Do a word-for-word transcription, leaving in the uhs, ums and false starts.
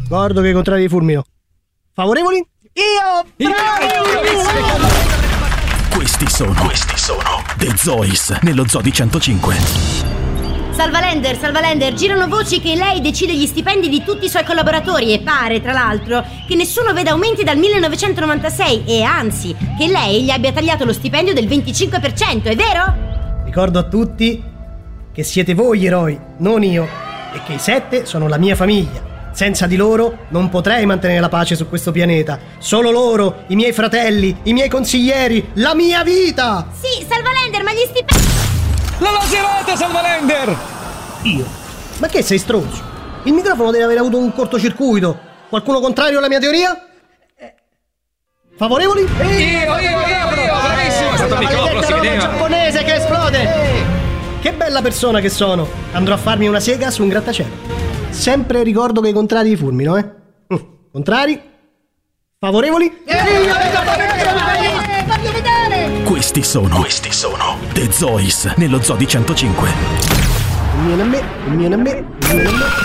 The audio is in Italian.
Ricordo che i contrari di Fulmino. Favorevoli? Io! Bravi! Questi sono, questi sono The Zois nello Zoo di centocinque. Salvalender, Salvalender, girano voci che lei decide gli stipendi di tutti i suoi collaboratori e pare, tra l'altro, che nessuno veda aumenti dal millenovecentonovantasei e anzi, che lei gli abbia tagliato lo stipendio del venticinque per cento, è vero? Ricordo a tutti che siete voi gli eroi, non io, e che i sette sono la mia famiglia. Senza di loro non potrei mantenere la pace su questo pianeta. Solo loro, i miei fratelli, i miei consiglieri, la mia vita! Sì, Salvalender, ma gli stipendi... La laserata, Salvalender! Io? Ma che sei stronzo? Il microfono deve aver avuto un cortocircuito. Qualcuno contrario alla mia teoria? Favorevoli? Io, io, io, io, bravissimo! È stato il microfono, si vedeva! Giapponese che esplode! Che bella persona che sono! Andrò a farmi una sega su un grattacielo. Sempre ricordo che i contrari di Fulmino, eh? Mm. Contrari? Favorevoli? Voglio vedere! Questi sono, questi sono The Zois nello Zoo di centocinque. Il mio nemmeno, il mio nemmeno, il mio nemmeno.